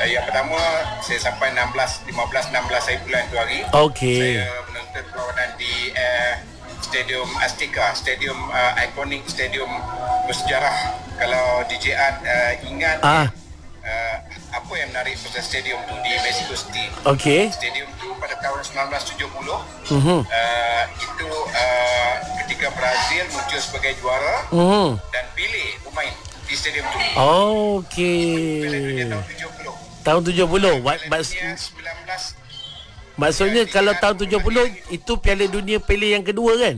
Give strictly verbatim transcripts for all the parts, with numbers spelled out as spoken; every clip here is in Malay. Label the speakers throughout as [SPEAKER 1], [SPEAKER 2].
[SPEAKER 1] Uh, yang pertama, saya sampai enam belas, lima belas, enam belas hari bulan tu hari.
[SPEAKER 2] Okey.
[SPEAKER 1] Saya menonton perlawanan di uh, Stadium Azteca, stadium uh, ikonik, stadium bersejarah. Kalau D J Ad uh, ingat
[SPEAKER 2] Ah.
[SPEAKER 1] uh, apa yang menarik pasal stadium tu di Mexico City.
[SPEAKER 2] Okey.
[SPEAKER 1] Stadium tu pada tahun sembilan belas tujuh puluh
[SPEAKER 2] Mhm.
[SPEAKER 1] uh, itu uh, ketika Brazil muncul sebagai juara
[SPEAKER 2] Mhm.
[SPEAKER 1] dan pilih pemain di stadium tu.
[SPEAKER 2] Okey.
[SPEAKER 1] Piala Dunia tahun tujuh puluh.
[SPEAKER 2] Tahun tujuh puluh. What,
[SPEAKER 1] Piala
[SPEAKER 2] maks-
[SPEAKER 1] Dunia sembilan belas.
[SPEAKER 2] maksudnya
[SPEAKER 1] Ya,
[SPEAKER 2] kalau
[SPEAKER 1] dia
[SPEAKER 2] tahun
[SPEAKER 1] ada
[SPEAKER 2] tujuh puluh
[SPEAKER 1] lagi.
[SPEAKER 2] itu Piala Dunia Pele yang kedua kan?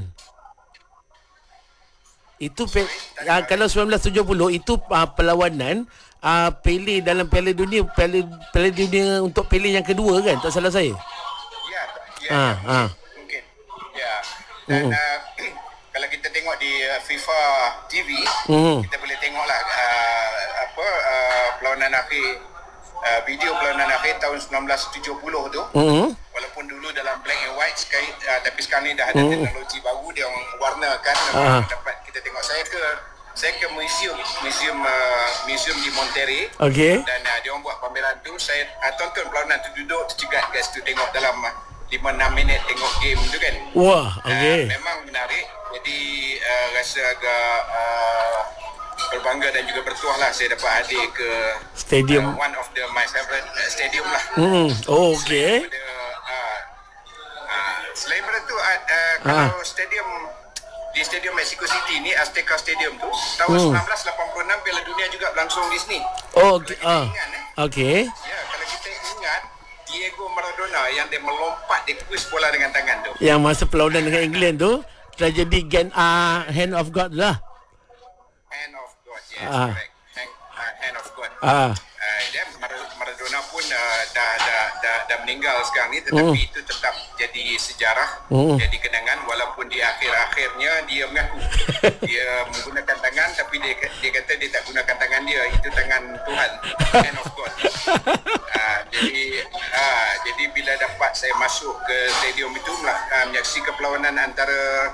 [SPEAKER 2] Itu pe- uh, kalau sembilan belas tujuh puluh itu uh, perlawanan uh, Pele dalam Piala Dunia, Piala, Piala Dunia untuk Pele yang kedua kan? Tak salah saya.
[SPEAKER 1] Ya, ya,
[SPEAKER 2] Ah,
[SPEAKER 1] ya
[SPEAKER 2] ah.
[SPEAKER 1] mungkin. Ya. Dan
[SPEAKER 2] Mm-mm.
[SPEAKER 1] uh, kalau kita tengok di uh, FIFA T V,
[SPEAKER 2] Mhm.
[SPEAKER 1] kita boleh tengoklah uh, apa uh, perlawanan akhir uh, video perlawanan akhir tahun sembilan belas tujuh puluh tu.
[SPEAKER 2] Mhm.
[SPEAKER 1] Walaupun dulu dalam black and white sekali, uh, tapi sekarang ni dah ada
[SPEAKER 2] Mm.
[SPEAKER 1] teknologi baru, dia orang warnakan,
[SPEAKER 2] Ah.
[SPEAKER 1] dapat kita tengok. Saya ke saya ke museum museum uh, museum di Monterrey.
[SPEAKER 2] Okey.
[SPEAKER 1] Dan uh, dia orang buat pameran tu, saya uh, tonton perlawanan tu, duduk tercegat kat situ tengok dalam uh, lima enam minit tengok game tu kan.
[SPEAKER 2] Wah,
[SPEAKER 1] Uh,
[SPEAKER 2] okey.
[SPEAKER 1] memang menarik. Jadi uh, rasa agak uh, berbangga dan juga bertuah lah saya dapat hadir ke
[SPEAKER 2] Stadium.
[SPEAKER 1] uh, one of the my favorite uh, stadium lah.
[SPEAKER 2] Hmm. Oh, okey.
[SPEAKER 1] Selain daripada, uh, uh, selain daripada tu uh, uh, kalau stadium di Stadium Mexico City ni, Azteca Stadium tu, tahun
[SPEAKER 2] Hmm.
[SPEAKER 1] sembilan belas lapan puluh enam Piala Dunia juga berlangsung di sini.
[SPEAKER 2] Oh,
[SPEAKER 1] Kalau
[SPEAKER 2] okey.
[SPEAKER 1] kita
[SPEAKER 2] Ah.
[SPEAKER 1] ingat, eh,
[SPEAKER 2] Okey.
[SPEAKER 1] ya, kalau kita ingat Diego Maradona yang dia melompat, dia push bola dengan tangan tu.
[SPEAKER 2] Yang masa perlawanan dengan England tu tragedi Gen uh, Hand of God lah.
[SPEAKER 1] Hand of God, yes,
[SPEAKER 2] Ah.
[SPEAKER 1] correct. Hand, uh, hand of God.
[SPEAKER 2] Ah.
[SPEAKER 1] Uh, dia Mar- Maradona pun uh, dah, dah dah dah meninggal sekarang ni, tetapi
[SPEAKER 2] Mm.
[SPEAKER 1] itu tetap jadi sejarah,
[SPEAKER 2] Mm.
[SPEAKER 1] jadi kenangan, walaupun di akhir-akhirnya dia mengaku dia menggunakan tangan, tapi dia dia kata dia tak gunakan tangan dia, itu tangan Tuhan, hand of God. Uh, jadi uh, jadi bila dapat saya masuk ke stadium itu uh, menyaksikan perlawanan antara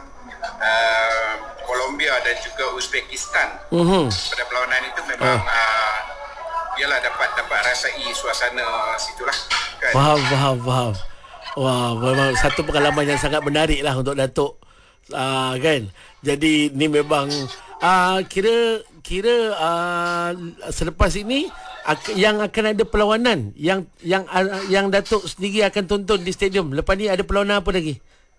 [SPEAKER 1] uh, Colombia dan juga Uzbekistan.
[SPEAKER 2] Mhm.
[SPEAKER 1] Pada perlawanan itu memang uh, ialah dapat dapat rasai suasana situlah kan.
[SPEAKER 2] Faham, faham, faham. Wah, memang satu pengalaman yang sangat menarik lah untuk Datuk. Uh, kan? Jadi ni memang uh, kira kira uh, selepas ini ak- yang akan ada perlawanan yang yang uh, yang Datuk sendiri akan tonton di stadium. Lepas ni ada perlawanan apa lagi?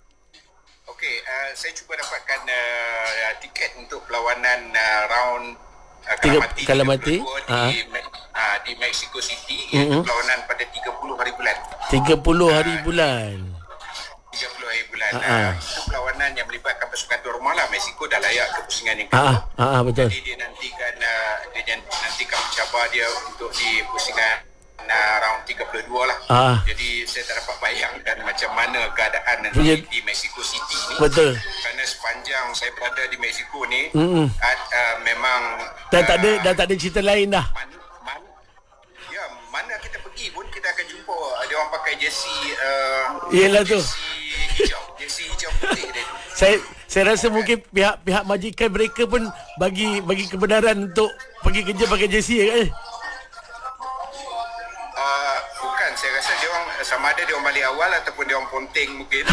[SPEAKER 1] Okey, uh, saya cuba dapatkan uh, tiket untuk perlawanan uh, round uh,
[SPEAKER 2] Tiga-
[SPEAKER 1] Kalamati,
[SPEAKER 2] Kalamati,
[SPEAKER 1] tiga puluh dua
[SPEAKER 2] ah.
[SPEAKER 1] di Me- uh, di Mexico City, iaitu
[SPEAKER 2] Mm-mm.
[SPEAKER 1] perlawanan pada tiga puluh hari bulan.
[SPEAKER 2] tiga puluh hari bulan.
[SPEAKER 1] tiga puluh hari bulan.
[SPEAKER 2] Ah,
[SPEAKER 1] Uh,
[SPEAKER 2] ah.
[SPEAKER 1] itu perlawanan yang melibatkan pasukan tuan rumah lah. Mexico dah layak ke pusingan yang
[SPEAKER 2] Ah,
[SPEAKER 1] kedua.
[SPEAKER 2] ah, ah, betul.
[SPEAKER 1] Jadi dia nantikan uh, dia nantikan mencabar dia untuk di pusingan uh, round tiga puluh dua lah.
[SPEAKER 2] Ah.
[SPEAKER 1] Jadi saya tak dapat bayangkan macam mana keadaan
[SPEAKER 2] Punya-
[SPEAKER 1] di, di Mexico City ni.
[SPEAKER 2] Betul.
[SPEAKER 1] Kerana sepanjang saya berada di Mexico ni,
[SPEAKER 2] Mm-mm.
[SPEAKER 1] uh, uh, memang
[SPEAKER 2] Dah tak ada
[SPEAKER 1] uh,
[SPEAKER 2] dah tak ada cerita lain dah.
[SPEAKER 1] man, man, ya, mana kita pergi pun kita akan jumpa uh, dia orang pakai jersey uh,
[SPEAKER 2] Yelah tu.
[SPEAKER 1] jersey hijau, jersey hijau putih dia tu.
[SPEAKER 2] Saya saya rasa mungkin pihak-pihak majikan mereka pun bagi bagi kebenaran untuk pergi kerja pakai jersey kan.
[SPEAKER 1] Uh, bukan, saya rasa dia orang sama ada dia orang balik awal ataupun dia orang ponteng mungkin.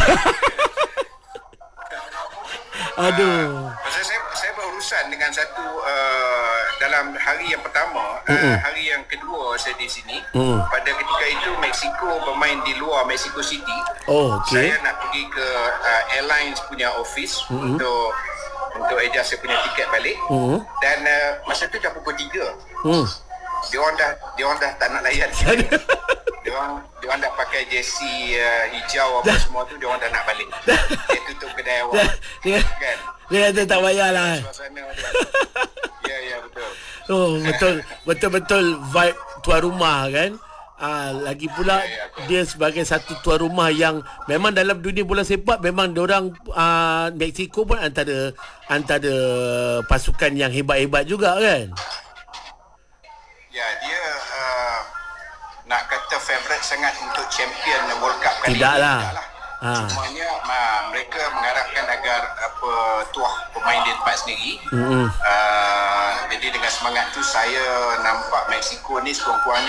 [SPEAKER 2] Aduh.
[SPEAKER 1] Pasal saya saya berurusan dengan satu uh, dalam hari yang pertama, uh,
[SPEAKER 2] Mm-mm.
[SPEAKER 1] hari yang kedua saya di sini.
[SPEAKER 2] Mm.
[SPEAKER 1] Pada ketika itu Mexico bermain di luar Mexico City.
[SPEAKER 2] Oh, okey.
[SPEAKER 1] Saya nak pergi ke uh, airlines punya office
[SPEAKER 2] Mm-mm.
[SPEAKER 1] untuk untuk adjust saya punya tiket balik.
[SPEAKER 2] Mm.
[SPEAKER 1] Dan uh, masa tu dah pukul tiga.
[SPEAKER 2] Hmm.
[SPEAKER 1] Dia orang dah dia orang dah tak nak layan. Dia orang dia orang dah pakai jersey uh, hijau apa semua tu, dia orang dah nak balik. Dia tutup kedai awal.
[SPEAKER 2] Dia
[SPEAKER 1] Kan?
[SPEAKER 2] dia kata tak payahlah.
[SPEAKER 1] Suasana dia. Ya ya betul.
[SPEAKER 2] Oh, betul betul-betul vibe tuan rumah kan. Ah, lagi pula
[SPEAKER 1] Ya, ya, betul.
[SPEAKER 2] dia sebagai satu tuan rumah yang memang dalam dunia bola sepak memang diorang ah, Mexico pun antara antara pasukan yang hebat-hebat juga kan.
[SPEAKER 1] Ya, dia uh, nak kata favourite sangat untuk champion World Cup kali
[SPEAKER 2] Tidaklah.
[SPEAKER 1] ini. Tidaklah.
[SPEAKER 2] Ha.
[SPEAKER 1] Cumanya uh, mereka mengharapkan agar apa tuah pemain di tempat sendiri.
[SPEAKER 2] Mm-mm.
[SPEAKER 1] Uh, jadi dengan semangat tu saya nampak Mexico ni sekurang-kurangnya